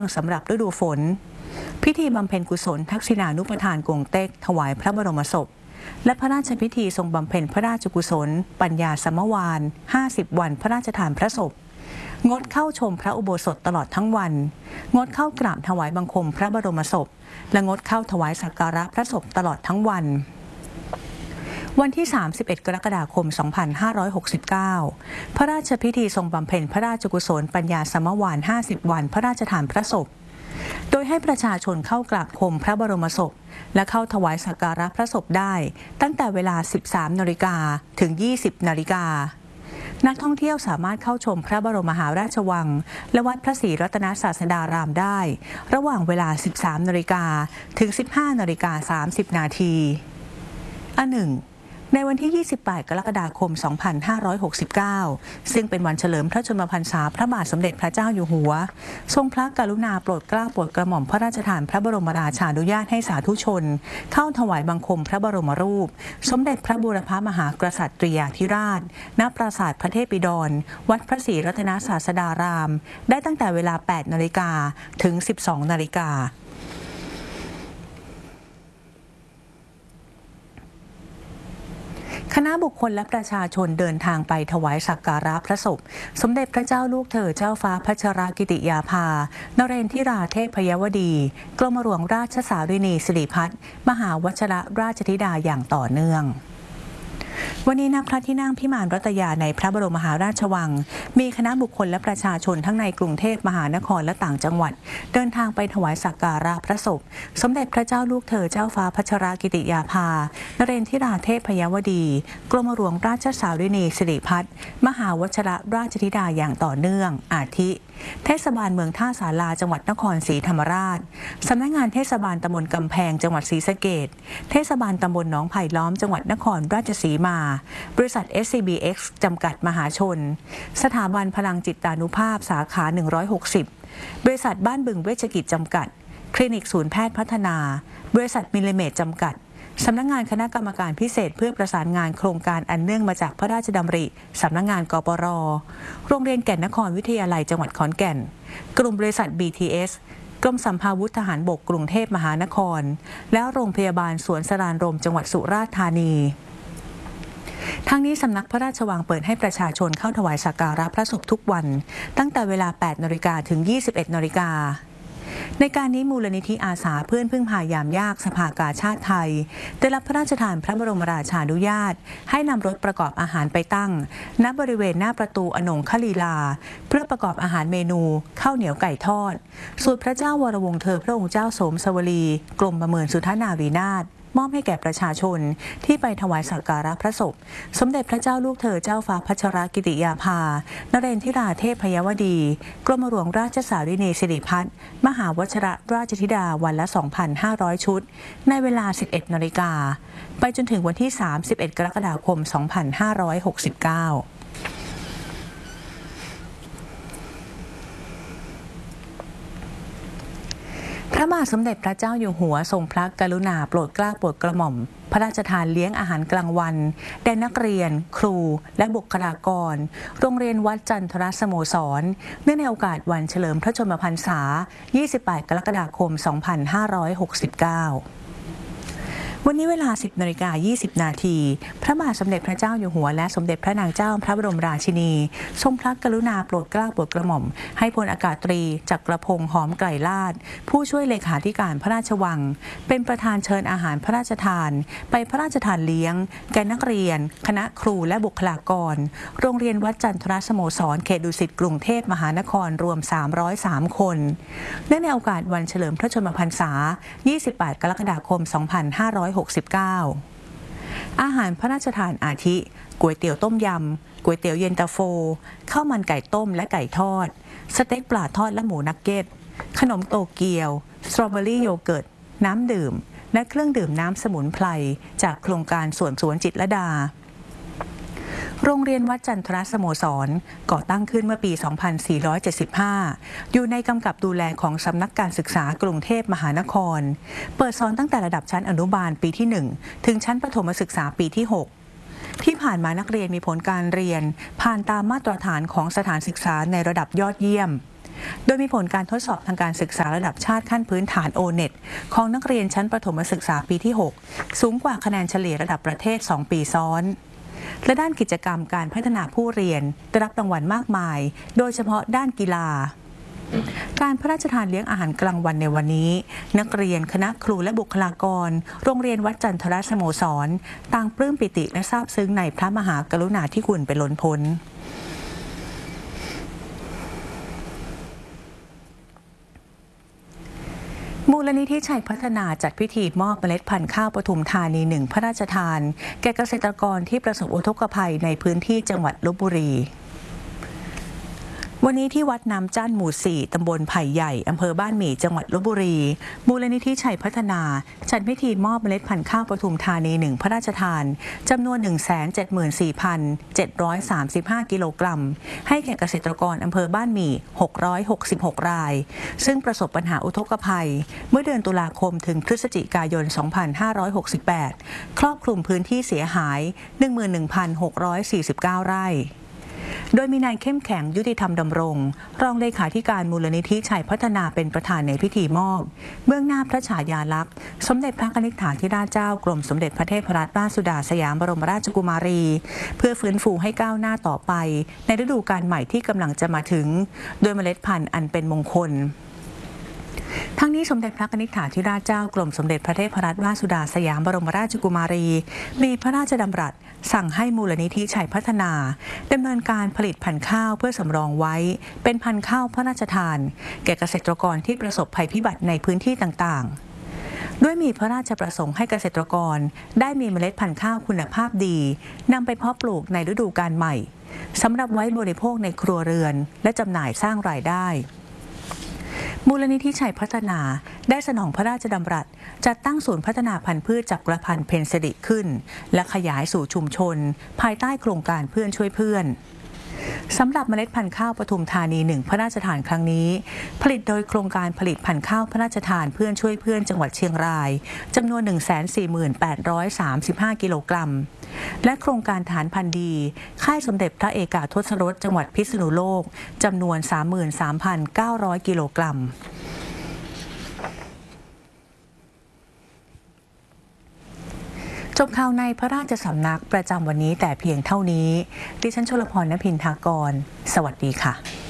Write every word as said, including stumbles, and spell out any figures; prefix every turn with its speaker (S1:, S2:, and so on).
S1: สำหรับฤดูฝนพิธีบำเพ็ญกุศลทักษิณานุปทานกงเต็กถวายพระบรมศพและพระราชพิธีทรงบำเพ็ญพระราชกุศลปัญญาสมวานห้าสิบวันพระราชทานพระศพงดเข้าชมพระอุโบสถตลอดทั้งวันงดเข้ากราบถวายบังคมพระบรมศพและงดเข้าถวายสักการะพระศพตลอดทั้งวันวันที่สามสิบเอ็ดกรกฎาคมสองพันห้าร้อยหกสิบเก้าพระราชพิธีทรงบำเพ็ญพระราชกุศลปัญญาสมวานห้าสิบวันพระราชทานพระศพโดยให้ประชาชนเข้ากราบชมพระบรมศพและเข้าถวายสักการะพระศพได้ตั้งแต่เวลา สิบสามนาฬิกา ถึง ยี่สิบนาฬิกานักท่องเที่ยวสามารถเข้าชมพระบรมมหาราชวังและวัดพระศรีรัตนศาสดารามได้ระหว่างเวลา สิบสามนาฬิกา ถึง สิบห้านาฬิกาสามสิบนาทีอันหนึ่งในวันที่ ยี่สิบแปดกรกฎาคมสองพันห้าร้อยหกสิบเก้าซึ่งเป็นวันเฉลิมพระชนมพรรษาพระบาทสมเด็จพระเจ้าอยู่หัวทรงพระกรุณาโปรดเกล้าโปรดกระหม่อมพระราชทานพระบรมราชานุญาตให้สาธุชนเข้าถวายบังคมพระบรมรูปสมเด็จพระบูรพมหากษัตริยาธิราชณปราสาทพระเทพบิดรวัดพระศรีรัตนศาสดารามได้ตั้งแต่เวลา แปดนาฬิกา ถึง สิบสองนาฬิกาคณะบุคคลและประชาชนเดินทางไปถวายสักการะพระศพสมเด็จพระเจ้าลูกเธอเจ้าฟ้าพัชรกิติยาภานเรนทิราเทพยวดีกรมหลวงราชสารินีสิริพัฒน์มหาวชิรราชธิดาอย่างต่อเนื่องวันนี้ณพระที่นั่งพิมานรัตยาในพระบรมมหาราชวังมีคณะบุคคลและประชาชนทั้งในกรุงเทพมหานครและต่างจังหวัดเดินทางไปถวายสักการะพระศพสมเด็จพระเจ้าลูกเธอเจ้าฟ้าพัชรกิติยาภานเรนทิราเทพยวดีกรมหลวงราชสารินีสิริพัฒน์มหาวชิรราชธิดาอย่างต่อเนื่องอาทิเทศบาลเมืองท่าสาราจังหวัดนครศรีธรรมราชสำนักงานเทศบาลตำบลกำแพงจังหวัดศรีสะเกษเทศบาลตำบลหนองไผ่ล้อมจังหวัดนครราชสีมาบริษัท เอส ซี บี เอ็กซ์ จำกัดมหาชนสถาบันพลังจิตานุภาพสาขาหนึ่งร้อยหกสิบบริษัทบ้านบึงเวชกิจจำกัดคลินิกศูนย์แพทย์พัฒนาบริษัทมิลลิเมตรจำกัดสำนักงานคณะกรรมการพิเศษเพื่อประสานงานโครงการอันเนื่องมาจากพระราชดำริสำนักงานกปร.โรงเรียนแก่นนครวิทยาลัยจังหวัดขอนแก่นกลุ่มบริษัท บี ที เอส กรมสัมภาวุธทหารบกกรุงเทพมหานครและโรงพยาบาลสวนสรานรมจังหวัดสุราษฎร์ธานีทั้งนี้สำนักพระราชวังเปิดให้ประชาชนเข้าถวายสักการะพระศพทุกวันตั้งแต่เวลา แปดนาฬิกา ถึง ยี่สิบเอ็ดนาฬิกาในการนี้มูลนิธิอาสาเพื่อนพึ่งพายามยากสภากาชาติไทยได้รับพระราชทานพระบรมราชานุญาตให้นำรถประกอบอาหารไปตั้งณบริเวณหน้าประตูอนงคลีลาเพื่อประกอบอาหารเมนูข้าวเหนียวไก่ทอดสูตรพระเจ้าวรวงศ์เธอพระองค์เจ้าโสมสวลีกรมประเมินสุทนารีนาถมอบให้แก่ประชาชนที่ไปถวายสักการะพระศพสมเด็จพระเจ้าลูกเธอเจ้าฟ้าพัชรกิติยาภานเรนทิราเทพยวดีกรมหลวงราชสารินีสิริพัฒน์มหาวชิรราชธิดาวันละ สองพันห้าร้อย ชุดในเวลา สิบเอ็ดนาฬิกาไปจนถึงวันที่ สามสิบเอ็ดกรกฎาคมสองพันห้าร้อยหกสิบเก้าพระบาทสมเด็จพระเจ้าอยู่หัวทรงพระกรุณาโปรดเกล้าโปรดกระหม่อมพระราชทานเลี้ยงอาหารกลางวันแด่นักเรียนครูและบุคลากรโรงเรียนวัดจันทรสโมสรเนื่องในโอกาสวันเฉลิมพระชนมพรรษา ยี่สิบแปดกรกฎาคมสองพันห้าร้อยหกสิบเก้าวันนี้เวลา สิบนาฬิกายี่สิบนาทีพระบาทสมเด็จพระเจ้าอยู่หัวและสมเด็จพระนางเจ้าพระบรมราชินีทรงพระกรุณาโปรดเกล้าโปรดกระหม่อมให้พลอากาศตรีจักรพงษ์หอมไกรลาดผู้ช่วยเลขาธิการพระราชวังเป็นประธานเชิญอาหารพระราชทานไปพระราชทานเลี้ยงแก่นักเรียนคณะครูและบุคลากรโรงเรียนวัดจันทรสโมสรเขตดุสิตกรุงเทพมหานครรวมสามร้อยสามคนเนื่องในโอกาสวันเฉลิมพระชนมพรรษา ยี่สิบแปดกรกฎาคมสองพันห้าร้อยหกสิบเก้าอาหารพระราชทานอาทิก๋วยเตี๋ยวต้มยำก๋วยเตี๋ยวเย็นตาโฟข้าวมันไก่ต้มและไก่ทอดสเต็กปลาทอดและหมูนักเก็ตขนมโตเกียวสตรอเบอรี่โยเกิร์ตน้ำดื่มและเครื่องดื่มน้ำสมุนไพรจากโครงการสวนสวนจิตรลดาโรงเรียนวัดจันทรสโมสรก่อตั้งขึ้นเมื่อปี สองพันสี่ร้อยเจ็ดสิบห้า อยู่ในกำกับดูแลของสำนักการศึกษากรุงเทพมหานครเปิดสอนตั้งแต่ระดับชั้นอนุบาลปีที่ หนึ่ง ถึงชั้นประถมศึกษาปีที่ หก ที่ผ่านมานักเรียนมีผลการเรียนผ่านตามมาตรฐานของสถานศึกษาในระดับยอดเยี่ยมโดยมีผลการทดสอบทางการศึกษาระดับชาติขั้นพื้นฐาน โอ เน็ต ของนักเรียนชั้นประถมศึกษาปีที่ หก สูงกว่าคะแนนเฉลี่ยระดับประเทศ สอง ปีซ้อนและด้านกิจกรรมการพัฒนาผู้เรียนได้รับรางวัลมากมายโดยเฉพาะด้านกีฬาการพระราชทานเลี้ยงอาหารกลางวันในวันนี้นักเรียนคณะครูและบุคลากรโรงเรียนวัดจันทรสโมสรต่างปลื้มปิติและซาบซึ้งในพระมหากรุณาธิคุณเป็นล้นพ้นมูลนิธิชัยพัฒนาจัดพิธีมอบเมล็ดพันธุ์ข้าวปทุมธานีหนึ่งพระราชทานแก่เกษตรกรที่ประสบอุทกภัยในพื้นที่จังหวัดลพบุรีวันนี้ที่วัดน้ำจั่นหมู่ สี่ ตำบลไผ่ใหญ่อำเภอบ้านหมี่จังหวัดลพบุรีมูลนิธิชัยพัฒนาจัดพิธีมอบเมล็ดพันธุ์ข้าวปทุมธานีหนึ่งพระราชทานจำนวน หนึ่งแสนเจ็ดหมื่นสี่พันเจ็ดร้อยสามสิบห้า กิโลกรัมให้แก่เกษตรกรอำเภอบ้านหมี่หกร้อยหกสิบหกรายซึ่งประสบปัญหาอุทกภัยเมื่อเดือนตุลาคมถึงพฤศจิกายน สองพันห้าร้อยหกสิบแปด ครอบคลุมพื้นที่เสียหาย หนึ่งหมื่นหนึ่งพันหกร้อยสี่สิบเก้า ไร่โดยมีนายเข้มแข็งยุติธรรมดำรงรองเลขาธิการมูลนิธิชัยพัฒนาเป็นประธานในพิธีมอบเบื้องหน้าพระฉายาลักษณ์สมเด็จพระกนิษฐาธิราชเจ้ากรมสมเด็จพระเทพรัตนราชสุดาสยามบรมราชกุมารีเพื่อฟื้นฟูให้ก้าวหน้าต่อไปในฤดูกาลใหม่ที่กำลังจะมาถึงโดยเมล็ดพันธุ์อันเป็นมงคลทั้งนี้สมเด็จพระกนิษฐาธิราชเจ้ากรมสมเด็จพระเทพรัตนราชสุดาสยามบรมราชกุมารีมีพระราชดำรัสสั่งให้มูลนิธิชัยพัฒนาดำเนินการผลิตพันธุ์ข้าวเพื่อสำรองไว้เป็นพันธุ์ข้าวพระราชทานแก่เกษตรกรที่ประสบภัยพิบัติในพื้นที่ต่างๆด้วยมีพระราชประสงค์ให้เกษตรกรได้มีเมล็ดพันธุ์ข้าวคุณภาพดีนำไปเพาะปลูกในฤดูกาลใหม่สำหรับไว้บริโภคในครัวเรือนและจำหน่ายสร้างรายได้มูลนิธิชัยพัฒนาได้สนองพระราชดำรัสจัดตั้งศูนย์พัฒนาพันธุ์พืชจักรพันธุ์เพ็ญสิริขึ้นและขยายสู่ชุมชนภายใต้โครงการเพื่อนช่วยเพื่อนสำหรับเมล็ดพันธุ์ข้าวปทุมธานีหนึ่งพระราชทานครั้งนี้ผลิตโดยโครงการผลิตพันธุ์ข้าวพระราชทานเพื่อนช่วยเพื่อนจังหวัดเชียงรายจำนวน หนึ่งแสนสี่หมื่นแปดร้อยสามสิบห้า กิโลกรัมและโครงการฐานพันธุ์ดีค่ายสมเด็จพระเอกาทศรสจังหวัดพิษณุโลกจำนวน สามหมื่นสามพันเก้าร้อย กิโลกรัมจบข่าวในพระราชสำนักประจำวันนี้แต่เพียงเท่านี้ดิฉันชลพร ณ พินทากรสวัสดีค่ะ